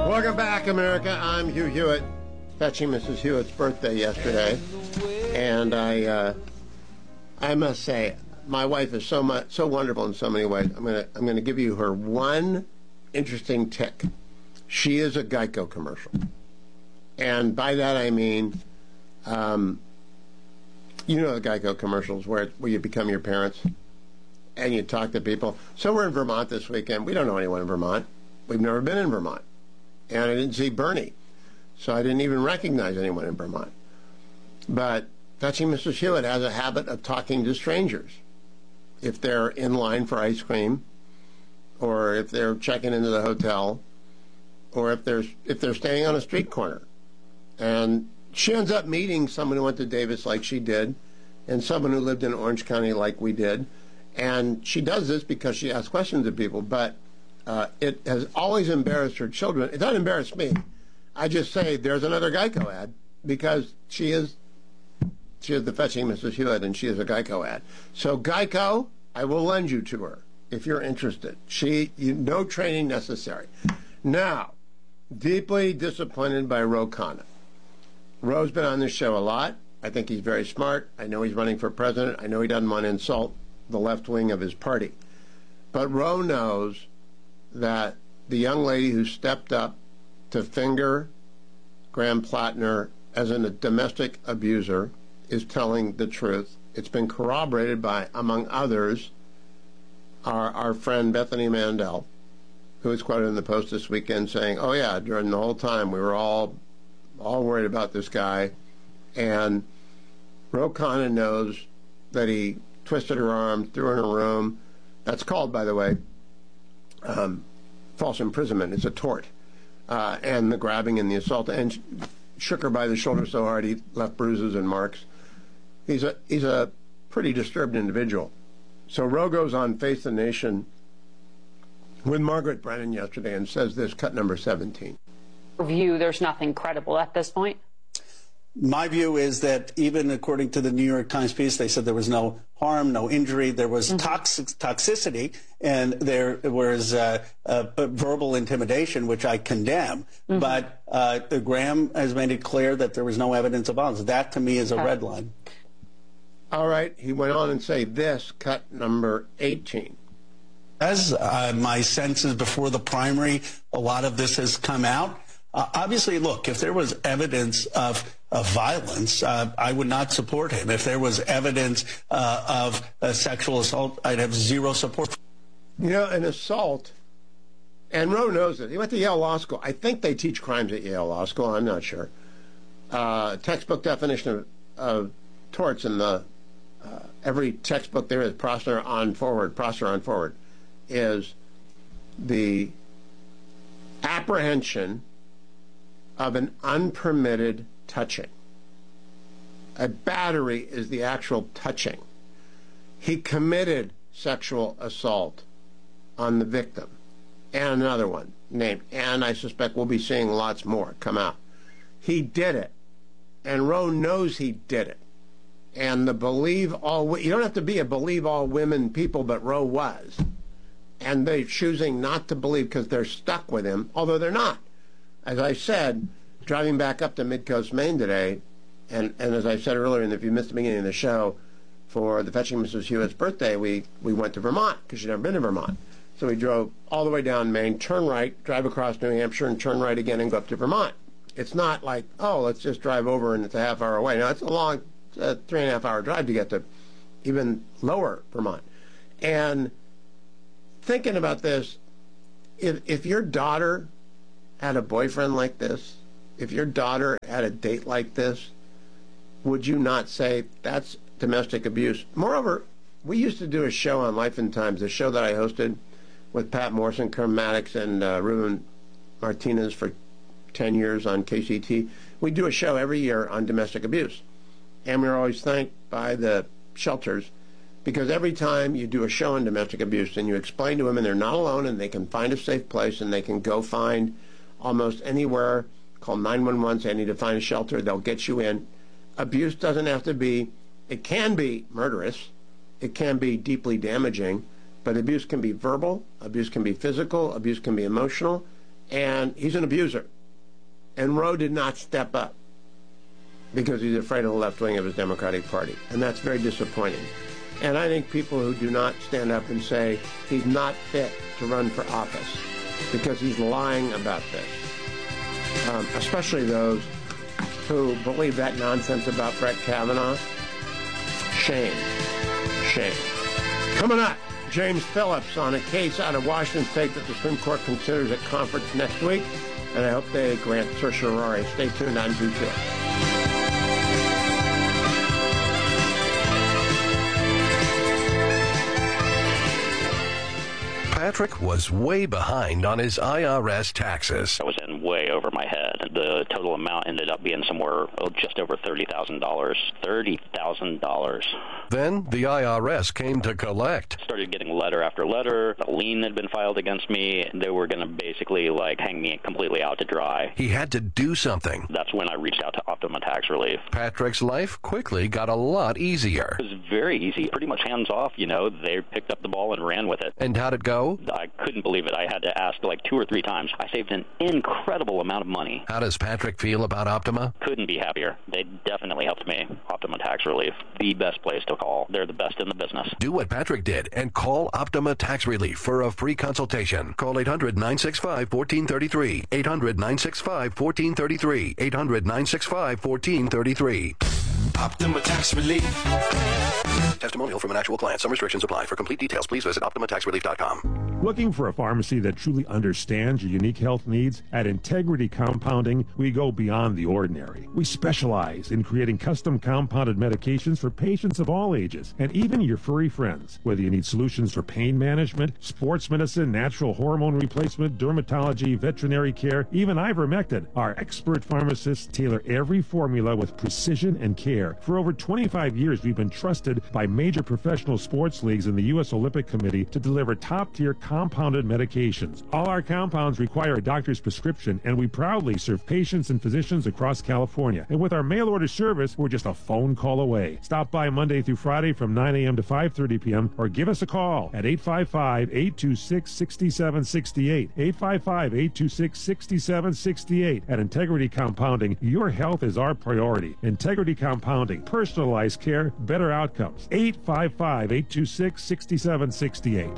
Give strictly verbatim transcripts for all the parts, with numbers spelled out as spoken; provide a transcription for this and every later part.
Welcome back, America. I'm Hugh Hewitt, fetching Missus Hewitt's birthday yesterday, and I, uh, I must say, my wife is so much, so wonderful in so many ways. I'm gonna, I'm gonna give you her one interesting tick. She is a Geico commercial, and by that I mean, um, you know the Geico commercials where where you become your parents, and you talk to people. So we're in Vermont this weekend. We don't know anyone in Vermont. We've never been in Vermont. And I didn't see Bernie, so I didn't even recognize anyone in Vermont. But Fetching Missus Hewitt has a habit of talking to strangers. If they're in line for ice cream, or if they're checking into the hotel, or if they're, if they're standing on a street corner. And she ends up meeting someone who went to Davis like she did, and someone who lived in Orange County like we did. And she does this because she asks questions of people, but Uh, it has always embarrassed her children. It doesn't embarrass me. I just say there's another Geico ad because she is she is the Fetching Missus Hewitt and she is a Geico ad. So Geico, I will lend you to her if you're interested. She, you, no training necessary. Now, deeply disappointed by Ro Khanna. Ro's been on this show a lot. I think he's very smart. I know he's running for president. I know he doesn't want to insult the left wing of his party. But Ro knows that the young lady who stepped up to finger Graham Plattner as a domestic abuser is telling the truth. It's been corroborated by, among others, our, our friend Bethany Mandel, who was quoted in the Post this weekend saying, oh yeah, during the whole time we were all all worried about this guy. And Ro Khanna knows that he twisted her arm, threw her in a room. That's called, by the way, Um, false imprisonment. It's a tort. Uh, and the grabbing and the assault, and sh shook her by the shoulder so hard he left bruises and marks. He's a, he's a pretty disturbed individual. So Ro goes on Face the Nation with Margaret Brennan yesterday and says this, cut number seventeen. View, there's nothing credible at this point? My view is that even according to the New York Times piece, they said there was no harm, no injury, there was mm-hmm. toxic, toxicity, and there was uh, uh, verbal intimidation, which I condemn. Mm-hmm. But uh, Graham has made it clear that there was no evidence of violence. That, to me, is a okay. red line. All right. He went on and say this, cut number eighteen. As uh, my sense is before the primary, a lot of this has come out. Uh, obviously, look, if there was evidence of, of violence, uh, I would not support him. If there was evidence uh, of uh, sexual assault, I'd have zero support. You know, an assault, and Ro knows it. He went to Yale Law School. I think they teach crimes at Yale Law School. I'm not sure. Uh, textbook definition of, of torts in the uh, every textbook there is, Prosser on forward, Prosser on forward, is the apprehension of an unpermitted touching. A battery is the actual touching. He committed sexual assault on the victim. And another one named, and I suspect we'll be seeing lots more come out. He did it. And Ro knows he did it. And the believe all, you don't have to be a believe all women people, but Ro was. And they're choosing not to believe because they're stuck with him, although they're not. As I said, driving back up to Midcoast, Maine today, and, and as I said earlier, and if you missed the beginning of the show, for the Fetching Missus Hewitt's birthday, we, we went to Vermont, because she'd never been to Vermont. So we drove all the way down Maine, turn right, drive across New Hampshire, and turn right again and go up to Vermont. It's not like, oh, let's just drive over and it's a half hour away. No, it's a long uh, three and a half hour drive to get to even lower Vermont. And thinking about this, if, if your daughter had a boyfriend like this, if your daughter had a date like this, would you not say that's domestic abuse? Moreover, we used to do a show on Life and Times, a show that I hosted with Pat Morrison, Kerm Maddox, and uh, Ruben Martinez for ten years on K C T. We do a show every year on domestic abuse. And we're always thanked by the shelters because every time you do a show on domestic abuse and you explain to women they're not alone and they can find a safe place and they can go find almost anywhere, call nine one one, say I need to find a shelter, they'll get you in. Abuse doesn't have to be, it can be murderous, it can be deeply damaging, but abuse can be verbal, abuse can be physical, abuse can be emotional, and he's an abuser. And Roe did not step up because he's afraid of the left wing of his Democratic Party, and that's very disappointing. And I think people who do not stand up and say he's not fit to run for office because he's lying about this, um, especially those who believe that nonsense about Brett Kavanaugh, shame, shame. Coming up, James Phillips on a case out of Washington State that the Supreme Court considers at conference next week, and I hope they grant certiorari. Stay tuned on View two. Patrick was way behind on his I R S taxes. I was in way over my head. The total amount ended up being somewhere oh, just over thirty thousand dollars. thirty thousand dollars. Then the I R S came to collect. Started getting letter after letter. A lien had been filed against me. They were going to basically like hang me completely out to dry. He had to do something. That's when I reached out to Optima Tax Relief. Patrick's life quickly got a lot easier. It was very easy. Pretty much hands off, you know. They picked up the ball and ran with it. And how'd it go? I couldn't believe it. I had to ask like two or three times. I saved an incredible amount of money. How does Patrick feel about Optima? Couldn't be happier. They definitely helped me. Optima Tax Relief, the best place to call. They're the best in the business. Do what Patrick did and call Optima Tax Relief for a free consultation. Call eight hundred, nine six five, one four three three. eight hundred, nine six five, one four three three. eight hundred, nine six five, one four three three. Optima Tax Relief. Testimonial from an actual client. Some restrictions apply. For complete details, please visit optima tax relief dot com. Looking for a pharmacy that truly understands your unique health needs? At Integrity Compounding, we go beyond the ordinary. We specialize in creating custom compounded medications for patients of all ages, and even your furry friends. Whether you need solutions for pain management, sports medicine, natural hormone replacement, dermatology, veterinary care, even ivermectin, our expert pharmacists tailor every formula with precision and care. For over twenty-five years, we've been trusted by major professional sports leagues and the U S Olympic Committee to deliver top-tier compounded medications. All our compounds require a doctor's prescription, and we proudly serve patients and physicians across California. And with our mail-order service, we're just a phone call away. Stop by Monday through Friday from nine a.m. to five thirty p.m. or give us a call at eight five five, eight two six, six seven six eight. eight five five, eight two six, six seven six eight. At Integrity Compounding, your health is our priority. Integrity Compounding, personalized care, better outcomes. eight five five, eight two six, six seven six eight.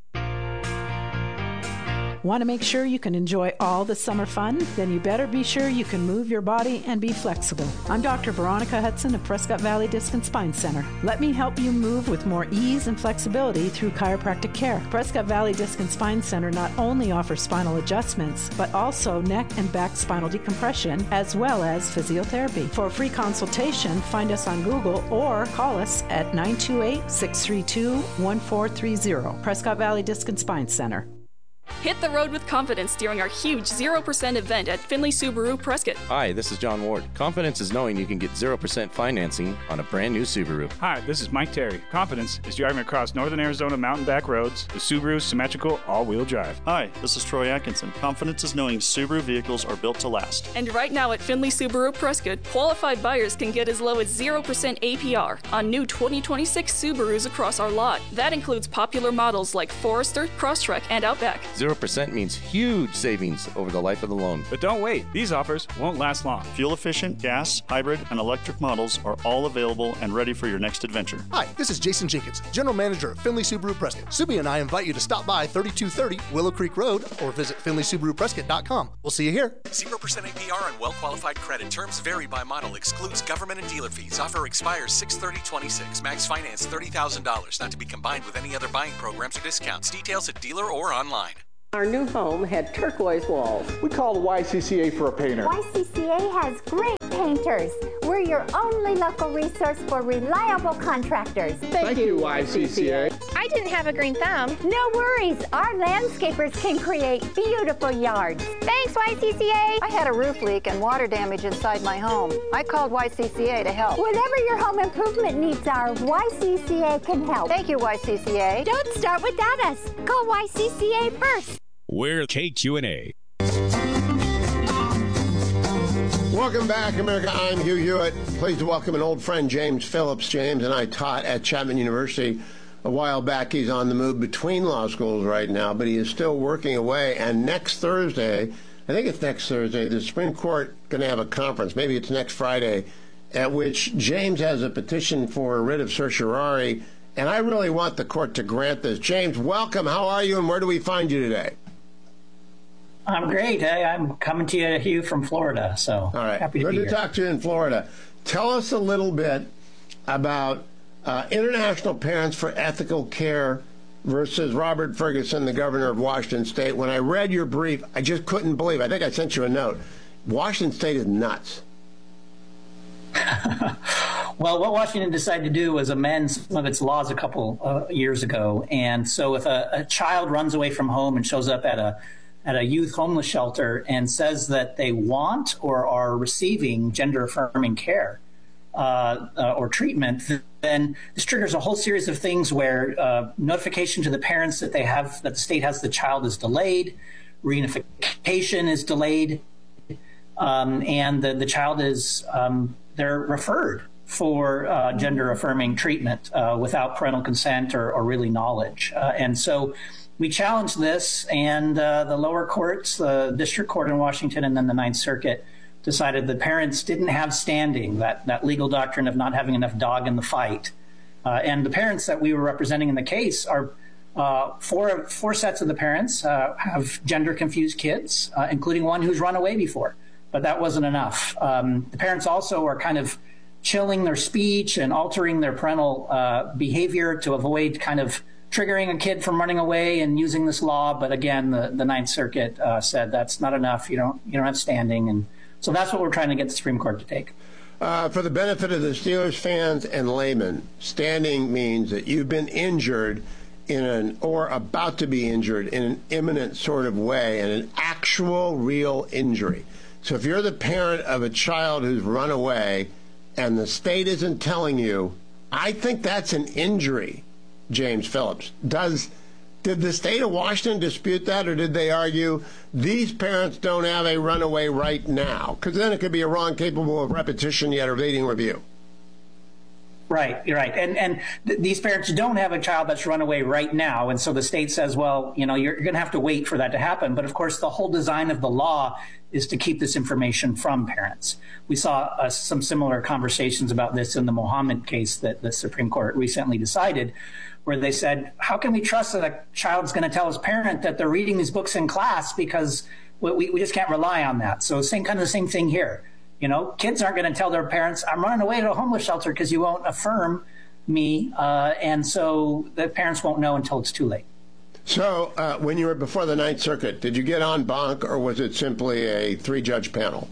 Want to make sure you can enjoy all the summer fun? Then you better be sure you can move your body and be flexible. I'm Doctor Veronica Hudson of Prescott Valley Disc and Spine Center. Let me help you move with more ease and flexibility through chiropractic care. Prescott Valley Disc and Spine Center not only offers spinal adjustments, but also neck and back spinal decompression, as well as physiotherapy. For a free consultation, find us on Google or call us at nine two eight, six three two, one four three zero. Prescott Valley Disc and Spine Center. Hit the road with confidence during our huge zero percent event at Findlay Subaru Prescott. Hi, this is John Ward. Confidence is knowing you can get zero percent financing on a brand new Subaru. Hi, this is Mike Terry. Confidence is driving across northern Arizona mountain back roads with Subaru's symmetrical all-wheel drive. Hi, this is Troy Atkinson. Confidence is knowing Subaru vehicles are built to last. And right now at Findlay Subaru Prescott, qualified buyers can get as low as zero percent A P R on new twenty twenty-six Subarus across our lot. That includes popular models like Forester, Crosstrek, and Outback. zero percent means huge savings over the life of the loan. But don't wait. These offers won't last long. Fuel-efficient, gas, hybrid, and electric models are all available and ready for your next adventure. Hi, this is Jason Jenkins, General Manager of Findlay Subaru Prescott. Subi and I invite you to stop by thirty-two thirty Willow Creek Road or visit Findlay Subaru Prescott dot com. We'll see you here. zero percent A P R on well-qualified credit. Terms vary by model. Excludes government and dealer fees. Offer expires six thirty twenty-six. Max finance thirty thousand dollars. Not to be combined with any other buying programs or discounts. Details at dealer or online. Our new home had turquoise walls. We called Y C C A for a painter. Y C C A has great painters. We're your only local resource for reliable contractors. Thank, Thank you, Y C C A. I didn't have a green thumb. No worries. Our landscapers can create beautiful yards. Thanks, Y C C A. I had a roof leak and water damage inside my home. I called Y C C A to help. Whatever your home improvement needs are, Y C C A can help. Thank you, Y C C A. Don't start without us. Call Y C C A first. We're K Q and A. Welcome back, America. I'm Hugh Hewitt. Pleased to welcome an old friend, James Phillips. James and I taught at Chapman University a while back he's on the move between law schools right now, but he is still working away. And next Thursday, I think it's next Thursday, the Supreme Court going to have a conference, maybe it's next Friday, at which James has a petition for a writ of certiorari, and I really want the court to grant this. James, welcome. How are you, and where do we find you today? I'm great. Hey, I'm coming to you, Hugh, from Florida, so All right. happy to Good be to here. talk to you in Florida. Tell us a little bit about uh, International Parents for Ethical Care versus Robert Ferguson, the governor of Washington State. When I read your brief, I just couldn't believe it. I think I sent you a note. Washington State is nuts. Well, what Washington decided to do was amend some of its laws a couple uh, years ago. And so if a, a child runs away from home and shows up at a at a youth homeless shelter and says that they want or are receiving gender-affirming care uh, uh, or treatment, then this triggers a whole series of things where uh, notification to the parents that they have that the state has the child is delayed, reunification is delayed, um, and the, the child is um, they're referred for uh, gender-affirming treatment uh, without parental consent or, or really knowledge. Uh, and so we challenged this, and uh, the lower courts, the district court in Washington and then the Ninth Circuit, decided the parents didn't have standing, that, that legal doctrine of not having enough dog in the fight. Uh, and the parents that we were representing in the case are uh, four, four sets of the parents uh, have gender-confused kids, uh, including one who's run away before. But that wasn't enough. Um, the parents also are kind of chilling their speech and altering their parental uh, behavior to avoid kind of triggering a kid from running away and using this law. But again, the, the Ninth Circuit uh, said that's not enough. You don't you don't have standing. And so that's what we're trying to get the Supreme Court to take. Uh, for the benefit of the Steelers fans and laymen, standing means that you've been injured in an or about to be injured in an imminent sort of way, and an actual real injury. So if you're the parent of a child who's run away and the state isn't telling you, I think that's an injury, James Phillips. Does did the state of Washington dispute that, or did they argue these parents don't have a runaway right now? Because then it could be a wrong capable of repetition yet evading review. Right, you're right. And and th- these parents don't have a child that's run away right now. And so the state says, well, you know, you're, you're going to have to wait for that to happen. But of course, the whole design of the law is to keep this information from parents. We saw uh, some similar conversations about this in the Mohammed case that the Supreme Court recently decided, where they said, how can we trust that a child's going to tell his parent that they're reading these books in class, because we, we just can't rely on that. So same kind of the same thing here. You know, kids aren't going to tell their parents, I'm running away to a homeless shelter because you won't affirm me. Uh, and so the parents won't know until it's too late. So uh, when you were before the Ninth Circuit, did you get en banc, or was it simply a three-judge panel?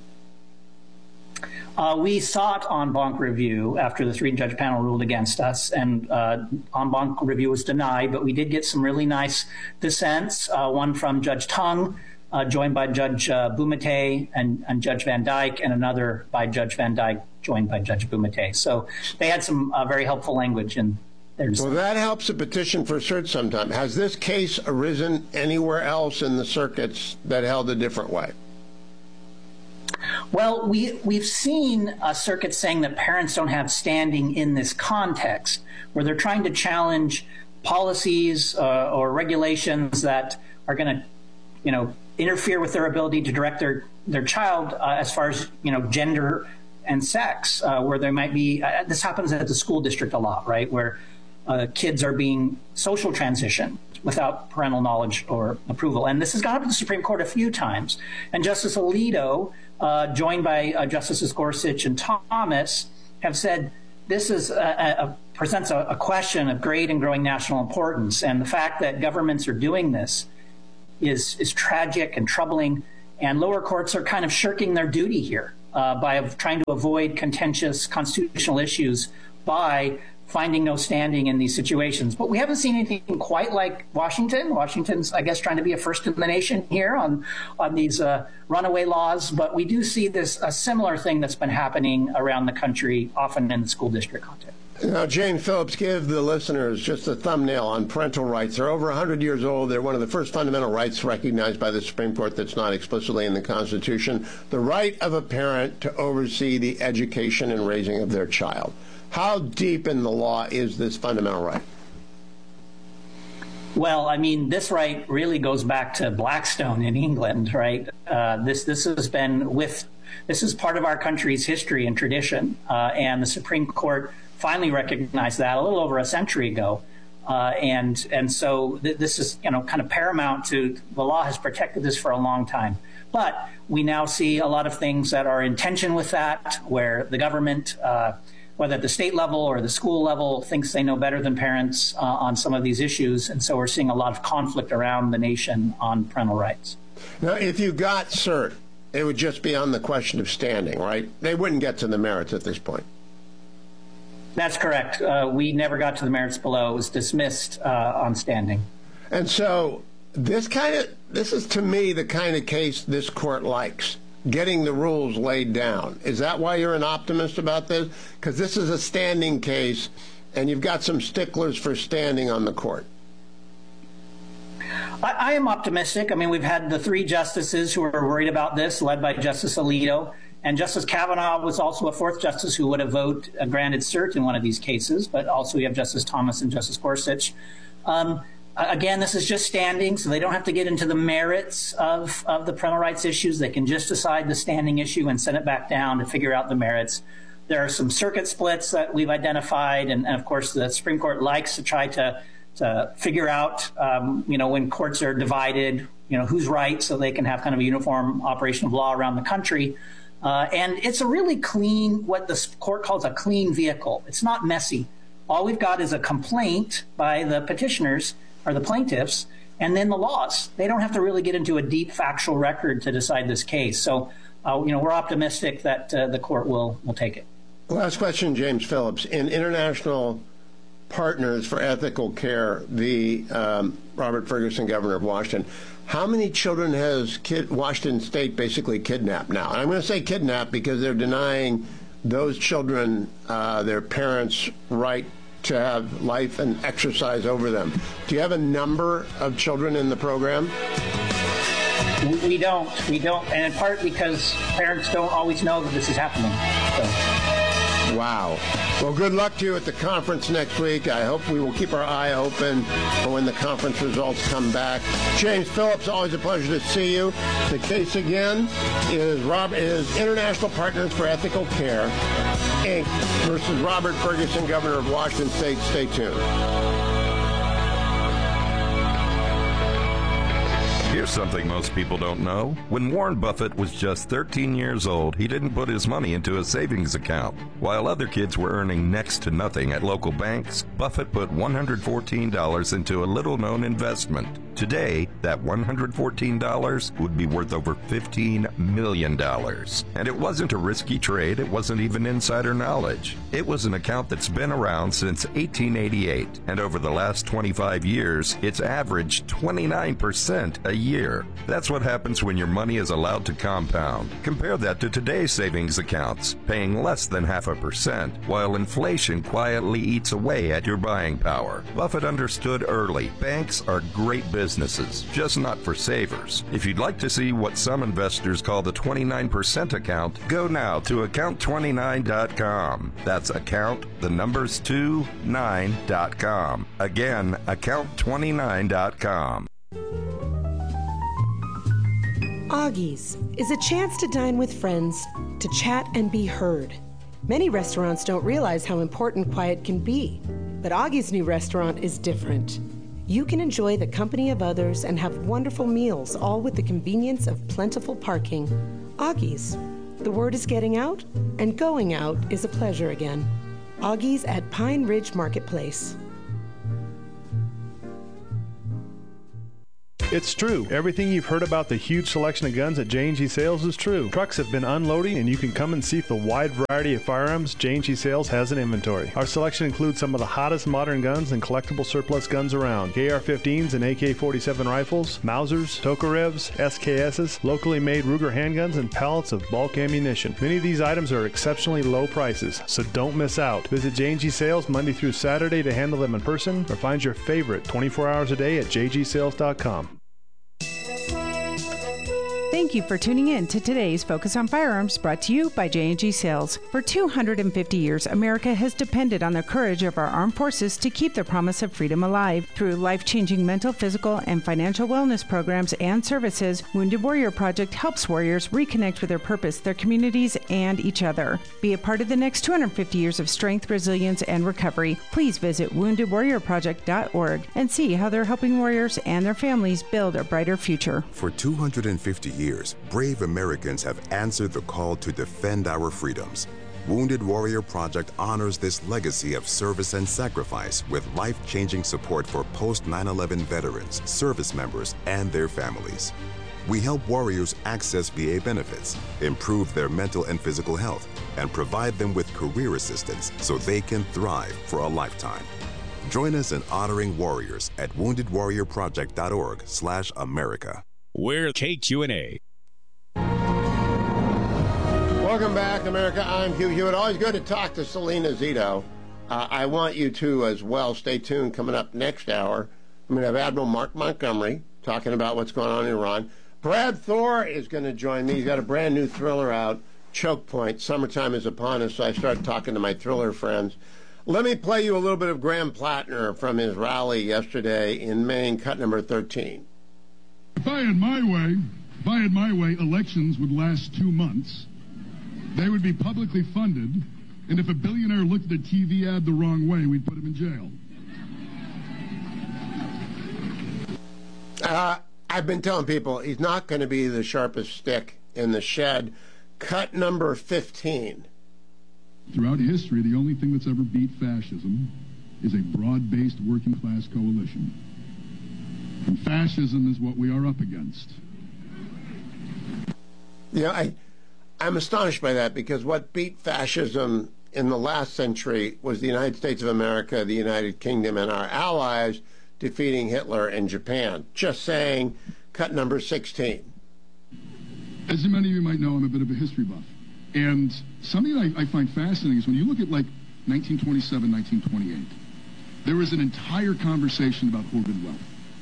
Uh, we sought en banc review after the three-judge panel ruled against us, and uh, en banc review was denied, but we did get some really nice dissents, uh, one from Judge Tung, Uh, joined by Judge uh, Bumate and, and Judge Van Dyke, and another by Judge Van Dyke, joined by Judge Bumate. So they had some uh, very helpful language in their Well, that helps a petition for cert sometime. Has this case arisen anywhere else in the circuits that held a different way? Well, we, we've seen a circuit saying that parents don't have standing in this context, where they're trying to challenge policies uh, or regulations that are going to, you know, interfere with their ability to direct their, their child uh, as far as, you know, gender and sex, uh, where there might be, uh, this happens at the school district a lot, right, where uh, kids are being social transitioned without parental knowledge or approval. And this has gone up to the Supreme Court a few times. And Justice Alito, uh, joined by uh, Justices Gorsuch and Thomas, have said this is a, a, presents a, a question of great and growing national importance. And the fact that governments are doing this is is tragic and troubling, and lower courts are kind of shirking their duty here uh, by trying to avoid contentious constitutional issues by finding no standing in these situations. But we haven't seen anything quite like Washington. Washington's, I guess, trying to be a first in the nation here on on these uh, runaway laws. But we do see this a similar thing that's been happening around the country, often in the school district context. Now, James Phillips, give the listeners just a thumbnail on parental rights. They're over one hundred years old. They're one of the first fundamental rights recognized by the Supreme Court that's not explicitly in the Constitution. The right of a parent to oversee the education and raising of their child. How deep in the law is this fundamental right? Well, I mean, this right really goes back to Blackstone in England, right? Uh, this this has been with this is part of our country's history and tradition, uh, and the Supreme Court finally recognized that a little over a century ago, uh, and and so th- this is you know kind of paramount to the law has protected this for a long time. But we now see a lot of things that are in tension with that, where the government, uh, whether at the state level or the school level, thinks they know better than parents uh, on some of these issues. And so we're seeing a lot of conflict around the nation on parental rights. Now, if you got cert, it would just be on the question of standing, right? They wouldn't get to the merits at this point. That's correct. Uh, we never got to the merits below. It was dismissed uh, on standing. And so this kind of, this is to me the kind of case this court likes, getting the rules laid down. Is that why you're an optimist about this? Because this is a standing case, and you've got some sticklers for standing on the court. I, I am optimistic. I mean, we've had the three justices who are worried about this, led by Justice Alito. And Justice Kavanaugh was also a fourth justice who would have voted uh, granted cert in one of these cases. But also we have Justice Thomas and Justice Gorsuch. Um, again, this is just standing, so they don't have to get into the merits of, of the parental rights issues. They can just decide the standing issue and send it back down to figure out the merits. There are some circuit splits that we've identified. And, and of course, the Supreme Court likes to try to, to figure out, um, you know, when courts are divided, you know, who's right, so they can have kind of a uniform operation of law around the country. Uh, and it's a really clean, what the court calls a clean vehicle. It's not messy. All we've got is a complaint by the petitioners or the plaintiffs, and then the laws. They don't have to really get into a deep factual record to decide this case. So, uh, you know, we're optimistic that uh, the court will will take it. Last question, James Phillips. In International Partners for Ethical Care, the um, Robert Ferguson, governor of Washington, how many children has kid, Washington State basically kidnapped now? And I'm going to say kidnapped because they're denying those children uh, their parents' right to have life and exercise over them. Do you have a number of children in the program? We don't. We don't. And in part because parents don't always know that this is happening. So. Wow. Well, good luck to you at the conference next week. I hope we will keep our eye open for when the conference results come back. James Phillips, always a pleasure to see you. The case again is Rob is International Partners for Ethical Care, Incorporated versus Robert Ferguson, governor of Washington State. Stay tuned. Here's something most people don't know. When Warren Buffett was just thirteen years old, he didn't put his money into a savings account. While other kids were earning next to nothing at local banks, Buffett put one hundred fourteen dollars into a little-known investment. Today, that one hundred fourteen dollars would be worth over fifteen million dollars. And it wasn't a risky trade. It wasn't even insider knowledge. It was an account that's been around since eighteen eighty-eight. And over the last twenty-five years, it's averaged twenty-nine percent a year. That's what happens when your money is allowed to compound. Compare that to today's savings accounts, paying less than half a percent, while inflation quietly eats away at your buying power. Buffett understood early. Banks are great business. Businesses, just not for savers. If you'd like to see what some investors call the twenty-nine percent account, go now to account twenty-nine dot com. That's account, the numbers two, nine dot com. Again, account twenty-nine dot com. Augie's is a chance to dine with friends, to chat and be heard. Many restaurants don't realize how important quiet can be, but Augie's new restaurant is different. You can enjoy the company of others and have wonderful meals, all with the convenience of plentiful parking. Augie's. The word is getting out, and going out is a pleasure again. Augie's at Pine Ridge Marketplace. It's true. Everything you've heard about the huge selection of guns at J and G Sales is true. Trucks have been unloading, and you can come and see the wide variety of firearms J and G Sales has in inventory. Our selection includes some of the hottest modern guns and collectible surplus guns around. A R fifteens and A K forty-seven rifles, Mausers, Tokarevs, S K Ss, locally made Ruger handguns, and pallets of bulk ammunition. Many of these items are exceptionally low prices, so don't miss out. Visit J and G Sales Monday through Saturday to handle them in person, or find your favorite twenty-four hours a day at j g sales dot com. Thank you for tuning in to today's Focus on Firearms, brought to you by J and G Sales. For two hundred fifty years, America has depended on the courage of our armed forces to keep the promise of freedom alive. Through life-changing mental, physical, and financial wellness programs and services, Wounded Warrior Project helps warriors reconnect with their purpose, their communities, and each other. Be a part of the next two hundred fifty years of strength, resilience, and recovery. Please visit wounded warrior project dot org and see how they're helping warriors and their families build a brighter future. For two hundred fifty years, brave Americans have answered the call to defend our freedoms. Wounded Warrior Project honors this legacy of service and sacrifice with life-changing support for post nine eleven veterans, service members, and their families. We help warriors access V A benefits, improve their mental and physical health, and provide them with career assistance so they can thrive for a lifetime. Join us in honoring warriors at wounded warrior project dot org slash America. We're K Q and A. Welcome back, America. I'm Hugh Hewitt. Always good to talk to Selena Zito. Uh, I want you to as well. Stay tuned. Coming up next hour, I'm going to have Admiral Mark Montgomery talking about what's going on in Iran. Brad Thor is going to join me. He's got a brand new thriller out, Choke Point. Summertime is upon us, so I started talking to my thriller friends. Let me play you a little bit of Graham Plattner from his rally yesterday in Maine, cut number thirteen. If I had my way, if I had my way, elections would last two months. They would be publicly funded, and if a billionaire looked at a T V ad the wrong way, we'd put him in jail. Uh, I've been telling people he's not going to be the sharpest stick in the shed. Cut number fifteen. Throughout history, the only thing that's ever beat fascism is a broad-based working-class coalition. And fascism is what we are up against. Yeah, I, I'm astonished by that, because what beat fascism in the last century was the United States of America, the United Kingdom, and our allies defeating Hitler and Japan. Just saying, cut number sixteen. As many of you might know, I'm a bit of a history buff. And something I, I find fascinating is when you look at, like, nineteen twenty-seven, nineteen twenty-eight, there was an entire conversation about hoarded wealth.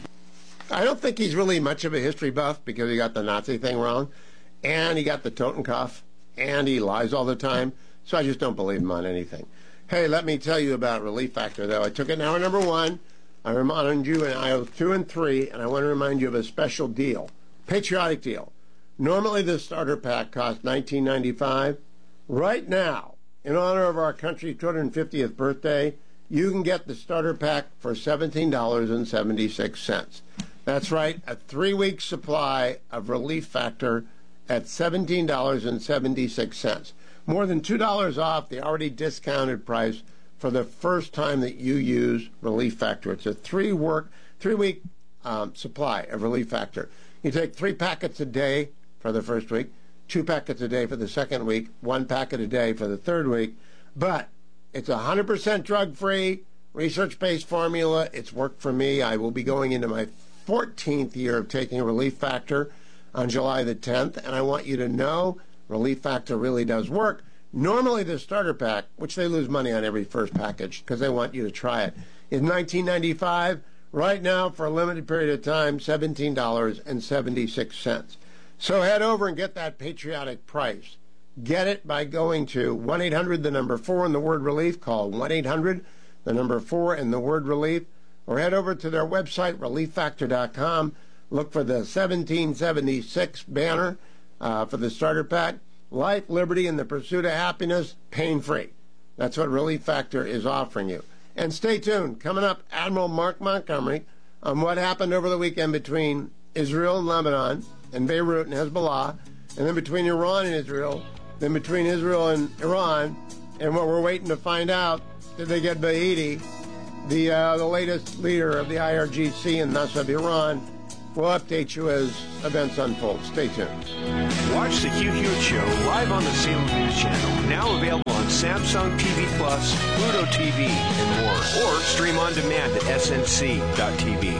I don't think he's really much of a history buff, because he got the Nazi thing wrong, and he got the Totenkopf, and he lies all the time, so I just don't believe him on anything. Hey, let me tell you about Relief Factor, though. I took it in hour number one. I reminded you in aisles two and three, and I want to remind you of a special deal, patriotic deal. Normally, the starter pack costs nineteen ninety-five dollars. Right now, in honor of our country's two hundred fiftieth birthday, you can get the starter pack for seventeen dollars and seventy-six cents. That's right, a three-week supply of Relief Factor at seventeen dollars and seventy-six cents. More than two dollars off the already discounted price for the first time that you use Relief Factor. It's a three-work, three-week um, supply of Relief Factor. You take three packets a day for the first week, two packets a day for the second week, one packet a day for the third week, but it's one hundred percent drug-free, research-based formula. It's worked for me. I will be going into my fourteenth year of taking Relief Factor on July the tenth, and I want you to know Relief Factor really does work. Normally the starter pack, which they lose money on every first package because they want you to try it, is nineteen ninety-five dollars. Right now, for a limited period of time, seventeen dollars and seventy-six cents. So head over and get that patriotic price. Get it by going to one eight hundred, the number four, and the word relief. Call one eight hundred, the number four, and the word relief. Or head over to their website, relief factor dot com. Look for the seventeen seventy-six banner uh, for the starter pack. Life, liberty, and the pursuit of happiness, pain-free. That's what Relief Factor is offering you. And stay tuned. Coming up, Admiral Mark Montgomery on what happened over the weekend between Israel and Lebanon, and Beirut and Hezbollah, and then between Iran and Israel, then between Israel and Iran, and what we're waiting to find out, did they get Bahidi, the, uh, the latest leader of the I R G C and thus of Iran. We'll update you as events unfold. Stay tuned. Watch the Hugh Hewitt Show live on the Salem News Channel. Now available on Samsung T V Plus, Pluto T V, and more. Or stream on demand at S N C dot T V.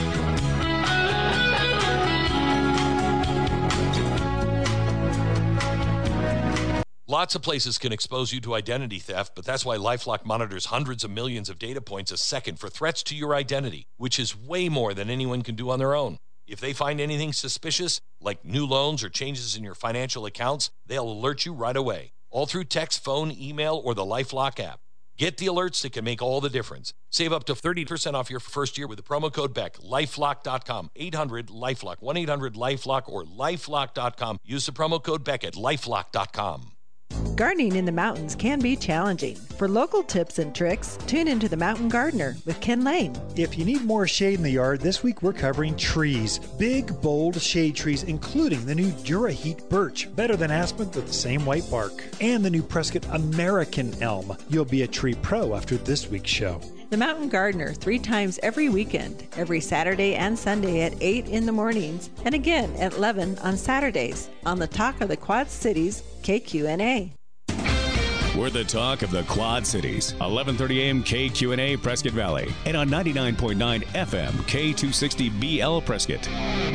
Lots of places can expose you to identity theft, but that's why LifeLock monitors hundreds of millions of data points a second for threats to your identity, which is way more than anyone can do on their own. If they find anything suspicious, like new loans or changes in your financial accounts, they'll alert you right away, all through text, phone, email, or the LifeLock app. Get the alerts that can make all the difference. Save up to thirty percent off your first year with the promo code Beck. lifelock dot com, eight hundred LifeLock, one eight hundred LifeLock, or lifelock dot com. Use the promo code Beck at lifelock dot com. Gardening in the mountains can be challenging. For local tips and tricks, tune into The Mountain Gardener with Ken Lane. If you need more shade in the yard, this week we're covering trees. Big, bold shade trees, including the new DuraHeat birch, better than aspen with the same white bark, and the new Prescott American elm. You'll be a tree pro after this week's show. The Mountain Gardener, three times every weekend, every Saturday and Sunday at eight in the mornings, and again at eleven on Saturdays, on the Talk of the Quad Cities, K Q N A. We're the talk of the Quad Cities. eleven thirty a.m. K Q N A Prescott Valley. And on ninety-nine point nine F M K two sixty B L Prescott.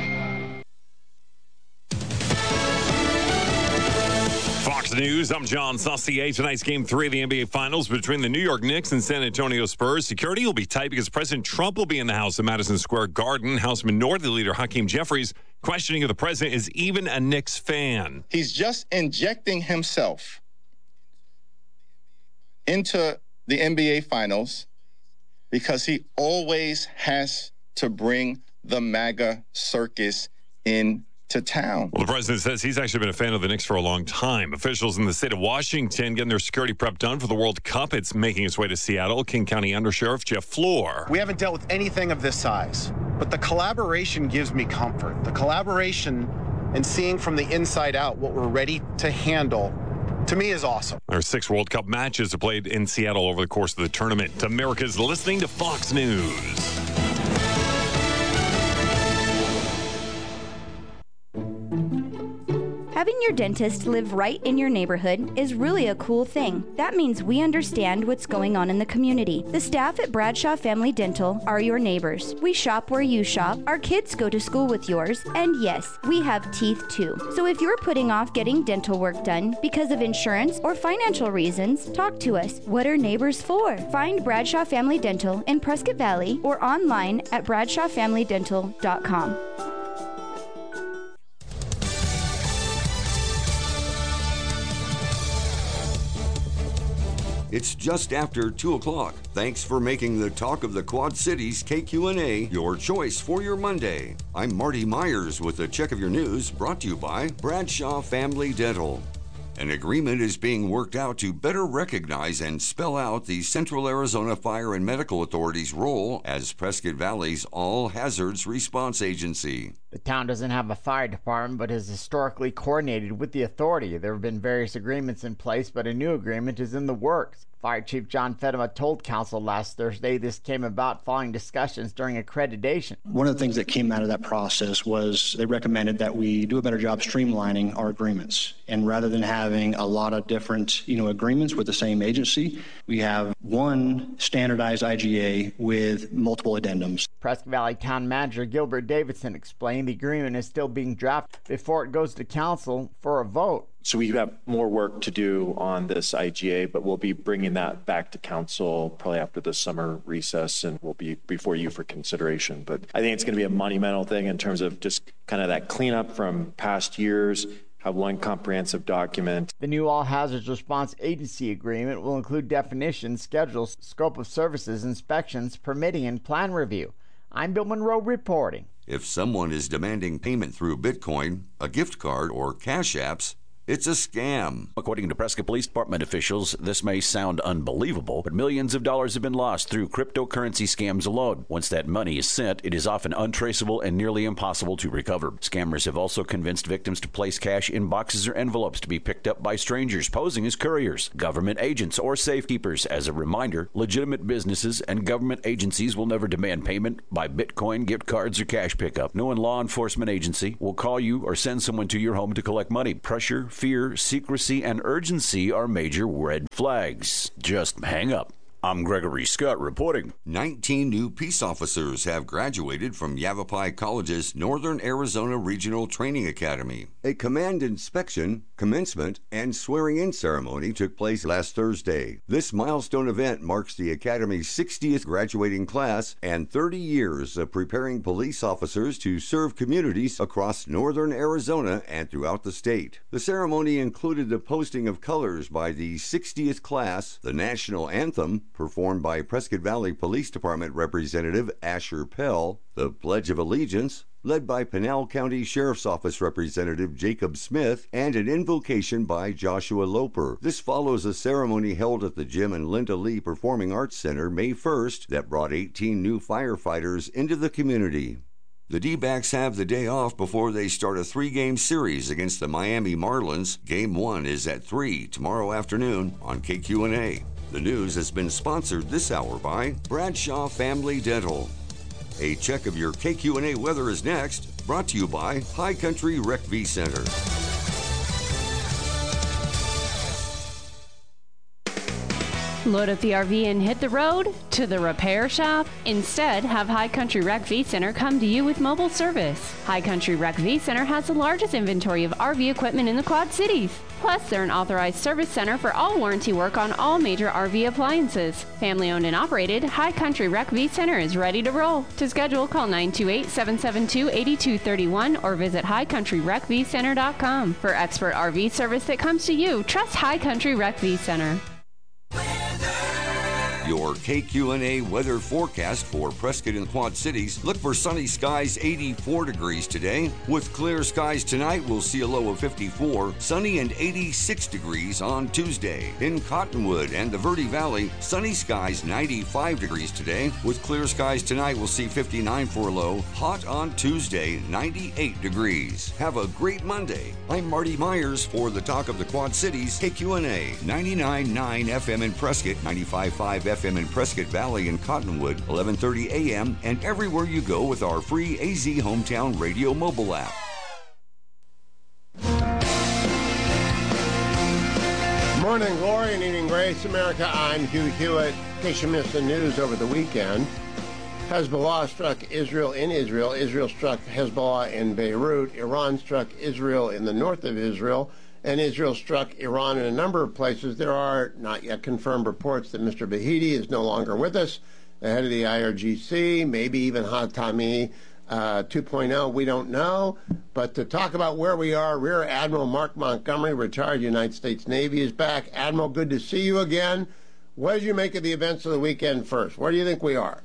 Fox News, I'm John Saucier. Tonight's Game three of the N B A Finals between the New York Knicks and San Antonio Spurs. Security will be tight because President Trump will be in the house at Madison Square Garden. House Minority Leader Hakeem Jeffries questioning if the president is even a Knicks fan. He's just injecting himself into the N B A Finals because he always has to bring the MAGA circus in to town. Well, the president says he's actually been a fan of the Knicks for a long time. Officials in the state of Washington getting their security prep done for the World Cup. It's making its way to Seattle. King County Undersheriff Jeff Floor. We haven't dealt with anything of this size, but the collaboration gives me comfort. The collaboration and seeing from the inside out what we're ready to handle, to me, is awesome. There are six World Cup matches played in Seattle over the course of the tournament. America's listening to Fox News. Having your dentist live right in your neighborhood is really a cool thing. That means we understand what's going on in the community. The staff at Bradshaw Family Dental are your neighbors. We shop where you shop, our kids go to school with yours, and yes, we have teeth too. So if you're putting off getting dental work done because of insurance or financial reasons, talk to us. What are neighbors for? Find Bradshaw Family Dental in Prescott Valley or online at bradshaw family dental dot com. It's just after two o'clock. Thanks for making the Talk of the Quad Cities K Q N A your choice for your Monday. I'm Marty Myers with a check of your news brought to you by Bradshaw Family Dental. An agreement is being worked out to better recognize and spell out the Central Arizona Fire and Medical Authority's role as Prescott Valley's all-hazards response agency. The town doesn't have a fire department, but has historically coordinated with the authority. There have been various agreements in place, but a new agreement is in the works. Fire Chief John Fedema told Council last Thursday this came about following discussions during accreditation. One of the things that came out of that process was they recommended that we do a better job streamlining our agreements. And rather than having a lot of different, you know, agreements with the same agency, we have one standardized I G A with multiple addendums. Prescott Valley Town Manager Gilbert Davidson explained the agreement is still being drafted before it goes to Council for a vote. So we have more work to do on this I G A, but we'll be bringing that back to council probably after the summer recess, and we'll be before you for consideration. But I think it's going to be a monumental thing in terms of just kind of that cleanup from past years, have one comprehensive document. The new All Hazards Response Agency agreement will include definitions, schedules, scope of services, inspections, permitting, and plan review. I'm Bill Monroe reporting. If someone is demanding payment through Bitcoin, a gift card, or Cash Apps, it's a scam. According to Prescott Police Department officials, this may sound unbelievable, but millions of dollars have been lost through cryptocurrency scams alone. Once that money is sent, it is often untraceable and nearly impossible to recover. Scammers have also convinced victims to place cash in boxes or envelopes to be picked up by strangers posing as couriers, government agents, or safekeepers. As a reminder, legitimate businesses and government agencies will never demand payment by Bitcoin, gift cards, or cash pickup. No law enforcement agency will call you or send someone to your home to collect money. Pressure, fear, secrecy, and urgency are major red flags. Just hang up. I'm Gregory Scott reporting. nineteen new peace officers have graduated from Yavapai College's Northern Arizona Regional Training Academy. A command inspection, commencement, and swearing-in ceremony took place last Thursday. This milestone event marks the Academy's sixtieth graduating class and thirty years of preparing police officers to serve communities across northern Arizona and throughout the state. The ceremony included the posting of colors by the sixtieth class, the national anthem, performed by Prescott Valley Police Department Representative Asher Pell, the Pledge of Allegiance, led by Pinal County Sheriff's Office Representative Jacob Smith, and an invocation by Joshua Loper. This follows a ceremony held at the Jim and Linda Lee Performing Arts Center May first that brought eighteen new firefighters into the community. The D-backs have the day off before they start a three-game series against the Miami Marlins. Game one is at three tomorrow afternoon on K Q N A. The news has been sponsored this hour by Bradshaw Family Dental. A check of your K Q N A weather is next, brought to you by High Country Rec V Center. Load up the R V and hit the road to the repair shop? Instead, have High Country Rec V Center come to you with mobile service. High Country Rec V Center has the largest inventory of R V equipment in the Quad Cities. Plus, they're an authorized service center for all warranty work on all major R V appliances. Family owned and operated, High Country Rec V Center is ready to roll. To schedule, call nine two eight, seven seven two, eight two three one or visit high country rec v center dot com. For expert R V service that comes to you, trust High Country Rec V Center. Your K Q N A weather forecast for Prescott and Quad Cities. Look for sunny skies, eighty-four degrees today. With clear skies tonight, we'll see a low of fifty-four. Sunny and eighty-six degrees on Tuesday. In Cottonwood and the Verde Valley, sunny skies, ninety-five degrees today. With clear skies tonight, we'll see fifty-nine for a low. Hot on Tuesday, ninety-eight degrees. Have a great Monday. I'm Marty Myers for the Talk of the Quad Cities, K Q N A, ninety-nine point nine F M in Prescott, ninety-five point five F M in Prescott Valley and Cottonwood, eleven thirty A M, and everywhere you go with our free A Z Hometown Radio mobile app. Morning glory and evening grace, America. I'm Hugh Hewitt. In case you missed the news over the weekend, Hezbollah struck Israel in Israel. Israel struck Hezbollah in Beirut. Iran struck Israel in the north of Israel. And Israel struck Iran in a number of places. There are not yet confirmed reports that Mister Bahidi is no longer with us, the head of the I R G C, maybe even Hatami uh, two point oh. We don't know. But to talk about where we are, Rear Admiral Mark Montgomery, retired United States Navy, is back. Admiral, good to see you again. What did you make of the events of the weekend first? Where do you think we are?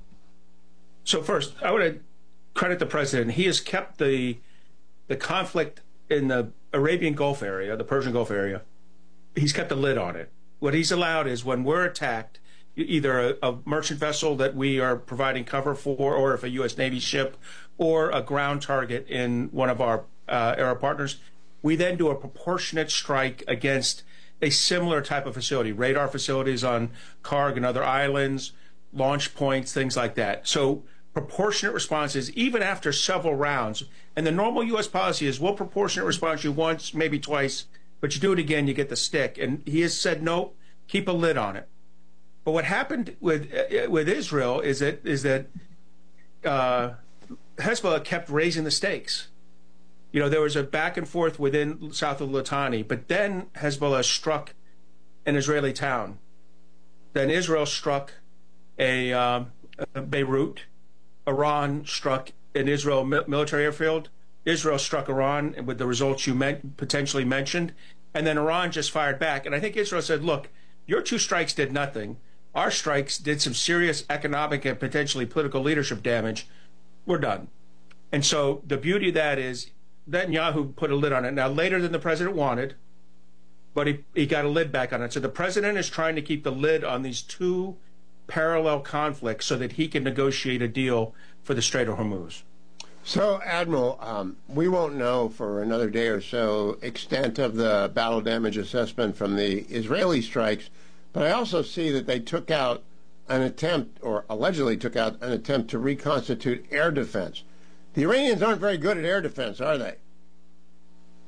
So first, I want to credit the president. He has kept the the conflict in the Arabian Gulf area, the Persian Gulf area, he's kept a lid on it. What he's allowed is when we're attacked, either a, a merchant vessel that we are providing cover for, or if a U S Navy ship, or a ground target in one of our uh, Arab partners, we then do a proportionate strike against a similar type of facility, radar facilities on Karg and other islands, launch points, things like that. So proportionate responses, even after several rounds. And the normal U S policy is we'll proportionate response you once, maybe twice, but you do it again, you get the stick. And he has said, no, keep a lid on it. But what happened with uh, with Israel is that is that uh, Hezbollah kept raising the stakes. You know, there was a back and forth within south of Litani, but then Hezbollah struck an Israeli town. Then Israel struck a, um, a Beirut. Iran struck an Israel military airfield. Israel struck Iran with the results you meant, potentially mentioned. And then Iran just fired back. And I think Israel said, look, your two strikes did nothing. Our strikes did some serious economic and potentially political leadership damage. We're done. And so the beauty of that is Netanyahu put a lid on it. Now, later than the president wanted, but he, he got a lid back on it. So the president is trying to keep the lid on these two parallel conflicts so that he can negotiate a deal for the Strait of Hormuz. So, Admiral, um, we won't know for another day or so extent of the battle damage assessment from the Israeli strikes, but I also see that they took out an attempt, or allegedly took out an attempt to reconstitute air defense. The Iranians aren't very good at air defense, are they?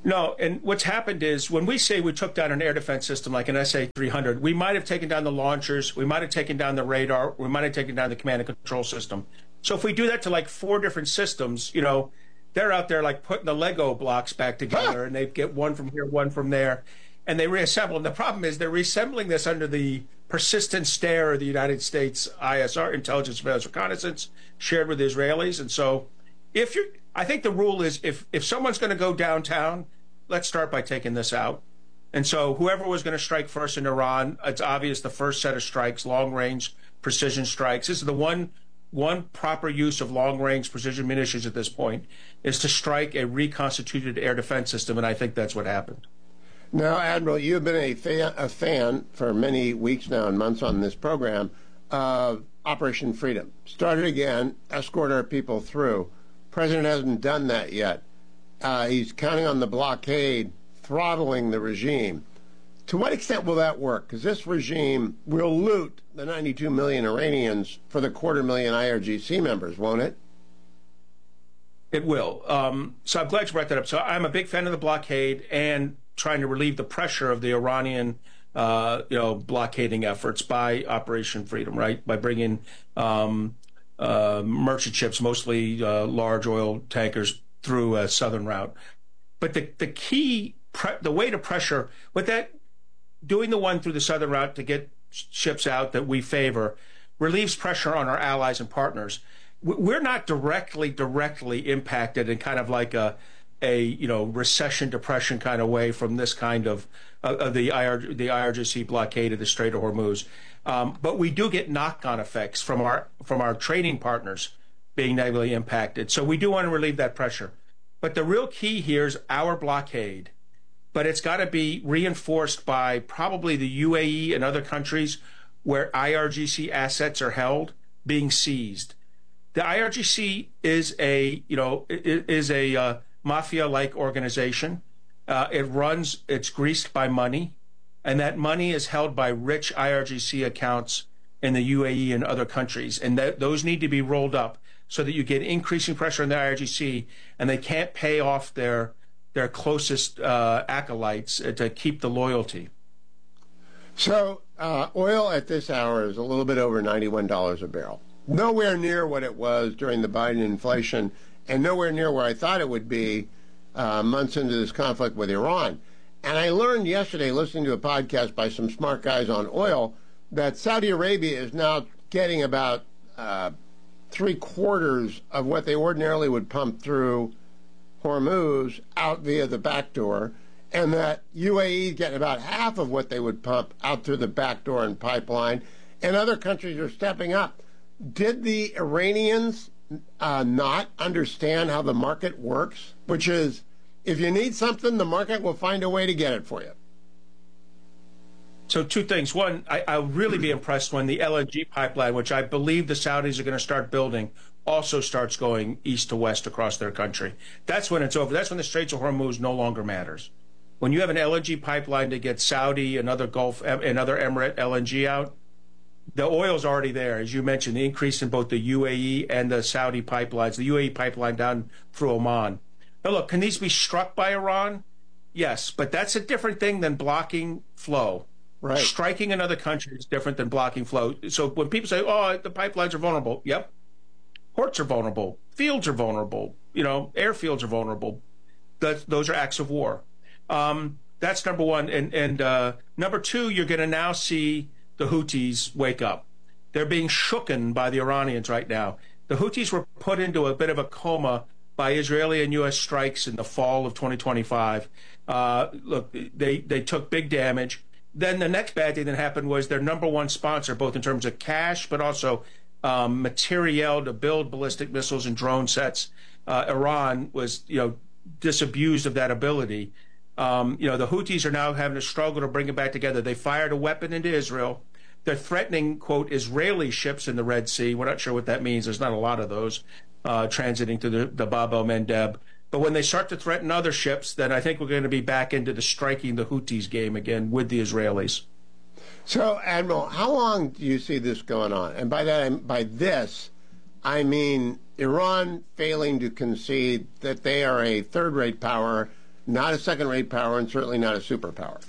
No, and what's happened is when we say we took down an air defense system like an S A three hundred, we might have taken down the launchers, we might have taken down the radar, we might have taken down the command and control system. So if we do that to like four different systems, you know, they're out there like putting the Lego blocks back together, and they get one from here, one from there, and they reassemble. And the problem is they're reassembling this under the persistent stare of the United States I S R, Intelligence Surveillance Reconnaissance, shared with the Israelis. And so if you're, I think the rule is if, if someone's going to go downtown, let's start by taking this out. And so whoever was going to strike first in Iran, it's obvious the first set of strikes, long-range precision strikes. This is the one one proper use of long-range precision munitions at this point, is to strike a reconstituted air defense system, and I think that's what happened. Now, Admiral, you've been a fan, a fan for many weeks now and months on this program of Operation Freedom. Started again, escort our people through. President hasn't done that yet. Uh, he's counting on the blockade throttling the regime. To what extent will that work? Because this regime will loot the ninety-two million Iranians for the quarter million I R G C members, won't it? It will. Um, so I'm glad you brought that up. So I'm a big fan of the blockade and trying to relieve the pressure of the Iranian, uh, you know, blockading efforts by Operation Freedom, right? By bringing um, uh, merchant ships, mostly uh, large oil tankers, through a southern route. But the the key, pre- the way to pressure, with that, doing the one through the southern route to get ships out that we favor, relieves pressure on our allies and partners. We're not directly, directly impacted in kind of like a, a you know, recession, depression kind of way from this kind of, uh, of the I R, the I R G C blockade of the Strait of Hormuz. Um, but we do get knock-on effects from our from our trading partners being negatively impacted. So we do want to relieve that pressure. But the real key here is our blockade. But it's got to be reinforced by probably the U A E and other countries where I R G C assets are held being seized. The I R G C is a, you know, is a uh, mafia-like organization. Uh, it runs, it's greased by money, and that money is held by rich I R G C accounts in the U A E and other countries, and that, those need to be rolled up so that you get increasing pressure on the I R G C, and they can't pay off their their closest uh, acolytes to keep the loyalty. So uh, oil at this hour is a little bit over ninety-one dollars a barrel. Nowhere near what it was during the Biden inflation, and nowhere near where I thought it would be uh, months into this conflict with Iran. And I learned yesterday, listening to a podcast by some smart guys on oil, that Saudi Arabia is now getting about uh, three quarters of what they ordinarily would pump through Hormuz out via the back door, and that U A E is getting about half of what they would pump out through the back door and pipeline, and other countries are stepping up. Did the Iranians uh, not understand how the market works? Which is, if you need something, the market will find a way to get it for you. So two things. One, I, I'll really be impressed when the L N G pipeline, which I believe the Saudis are going to start building, also starts going east to west across their country. That's when it's over. That's when the Straits of Hormuz no longer matters. When you have an L N G pipeline to get Saudi and other Gulf and other Emirate L N G out, the oil's already there. As you mentioned, the increase in both the U A E and the Saudi pipelines, the U A E pipeline down through Oman. Now look, can these be struck by Iran? Yes, but that's a different thing than blocking flow. Right. Striking another country is different than blocking flow. So when people say, oh, the pipelines are vulnerable, yep. Ports are vulnerable. Fields are vulnerable. You know, airfields are vulnerable. That, those are acts of war. Um, that's number one. And, and uh, number two, you're going to now see the Houthis wake up. They're being shooken by the Iranians right now. The Houthis were put into a bit of a coma by Israeli and U S strikes in the fall of twenty twenty-five. Uh, look, they, they took big damage. Then the next bad thing that happened was their number one sponsor, both in terms of cash, but also um, materiel to build ballistic missiles and drone sets. Uh, Iran was, you know, disabused of that ability. Um, you know, the Houthis are now having to struggle to bring it back together. They fired a weapon into Israel. They're threatening, quote, Israeli ships in the Red Sea. We're not sure what that means. There's not a lot of those uh, transiting through the, the Bab el-Mandeb. But when they start to threaten other ships, then I think we're going to be back into the striking the Houthis game again with the Israelis. So, Admiral, how long do you see this going on? And by that, by this, I mean Iran failing to concede that they are a third-rate power not a second-rate power, and certainly not a superpower.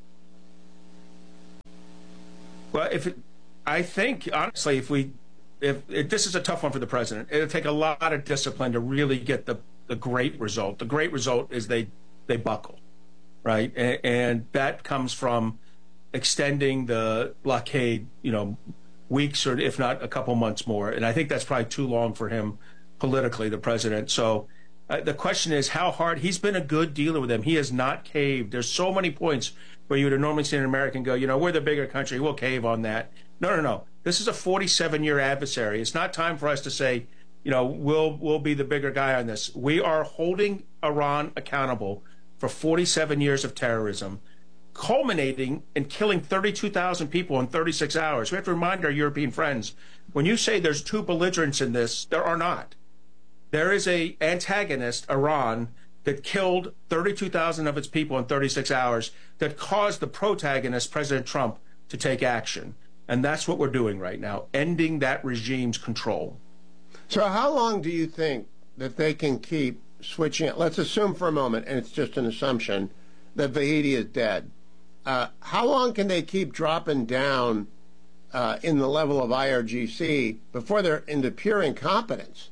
Well, if it, I think, honestly, if we, if, if this is a tough one for the president, it'll take a lot of discipline to really get the, the great result. The great result is they, they buckle, right? And, and that comes from extending the blockade, you know, weeks or if not a couple months more. And I think that's probably too long for him politically, the president. So uh, the question is how hard. He's been a good dealer with them. He has not caved. There's so many points where you would have normally seen an American go, you know, we're the bigger country, we'll cave on that. No, no, no. This is a forty-seven-year adversary. It's not time for us to say, you know, we'll we'll be the bigger guy on this. We are holding Iran accountable for forty-seven years of terrorism, culminating in killing thirty-two thousand people in thirty-six hours. We have to remind our European friends, when you say there's two belligerents in this, there are not. There is a antagonist, Iran, that killed thirty-two thousand of its people in thirty-six hours, that caused the protagonist, President Trump, to take action. And that's what we're doing right now, ending that regime's control. So how long do you think that they can keep switching it? Let's assume for a moment, and it's just an assumption, that Vahidi is dead. Uh, how long can they keep dropping down uh, in the level of I R G C before they're into pure incompetence?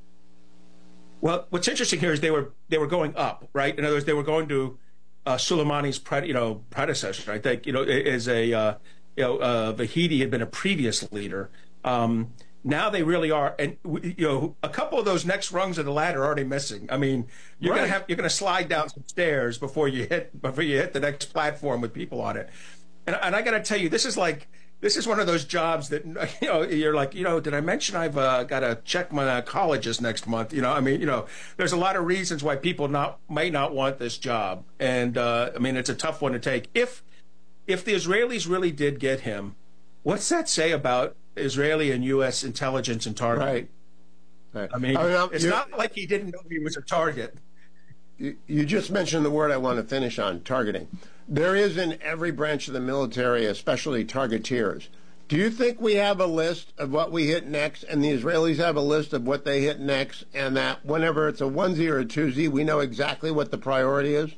Well, what's interesting here is they were they were going up, right? In other words, they were going to uh, Soleimani's pre, you know predecessor. I think you know is a uh, you know uh, Vahidi had been a previous leader. Um, now they really are, and you know a couple of those next rungs of the ladder are already missing. I mean, you're Right. gonna have you're gonna slide down some stairs before you hit before you hit the next platform with people on it. And, and I got to tell you, this is like. This is one of those jobs that, you know, you're like, you know, did I mention I've uh, got to check my oncologist next month? You know, I mean, you know, there's a lot of reasons why people not might not want this job. And, uh, I mean, it's a tough one to take. If if the Israelis really did get him, what's that say about Israeli and U S intelligence and targeting? Right. Right. I mean, I mean, it's you- not like he didn't know he was a target. You, you just mentioned the word I want to finish on, targeting. There is in every branch of the military, especially targeteers. Do you think we have a list of what we hit next, and the Israelis have a list of what they hit next, and that whenever it's a onesie or a twosie, we know exactly what the priority is?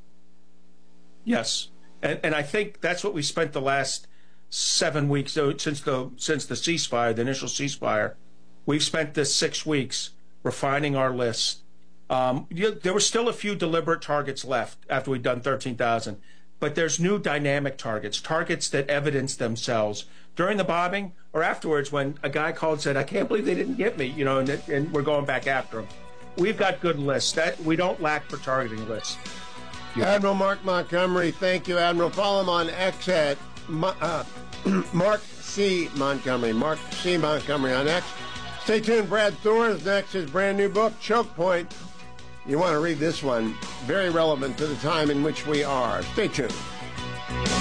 Yes, and and I think that's what we spent the last seven weeks so since the since the ceasefire, the initial ceasefire. We've spent this six weeks refining our list. Um, you, there were still a few deliberate targets left after we'd done thirteen thousand, but there's new dynamic targets, targets that evidence themselves during the bombing or afterwards when a guy called and said, I can't believe they didn't get me, you know, and, and we're going back after them. We've got good lists. That we don't lack for targeting lists. Admiral Mark Montgomery, thank you, Admiral. Follow him on X at Mo- uh, Mark C. Montgomery. Mark C. Montgomery on X. Stay tuned. Brad Thor is next. His brand new book, Choke Point. You want to read this one. Very relevant to the time in which we are. Stay tuned.